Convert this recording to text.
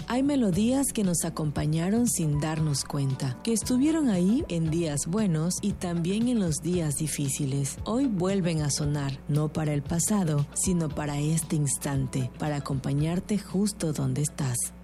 Hay melodías que nos acompañaron sin darnos cuenta, que estuvieron ahí en días buenos y también en los días difíciles. Hoy vuelven a sonar, no para el pasado, sino para este instante, para acompañarte justo donde estás.